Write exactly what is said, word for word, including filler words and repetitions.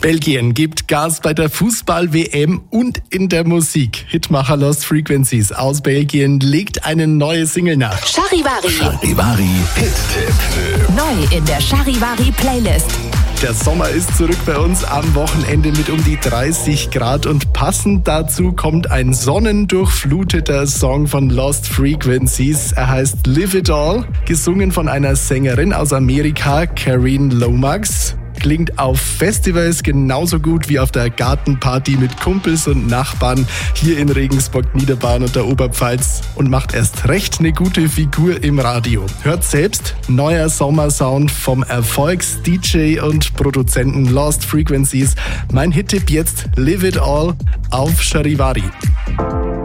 Belgien gibt Gas bei der Fußball-W M und in der Musik. Hitmacher Lost Frequencies aus Belgien legt eine neue Single nach. Charivari. Charivari Hit-Tipp. Neu in der Charivari Playlist. Der Sommer ist zurück bei uns am Wochenende mit um die dreißig Grad und passend dazu kommt ein sonnendurchfluteter Song von Lost Frequencies. Er heißt Live It All, gesungen von einer Sängerin aus Amerika, Karine Lomax. Klingt auf Festivals genauso gut wie auf der Gartenparty mit Kumpels und Nachbarn hier in Regensburg, Niederbayern und der Oberpfalz und macht erst recht eine gute Figur im Radio. Hört selbst, neuer Sommersound vom Erfolgs-D J und Produzenten Lost Frequencies. Mein Hit-Tipp jetzt Live It All auf Charivari.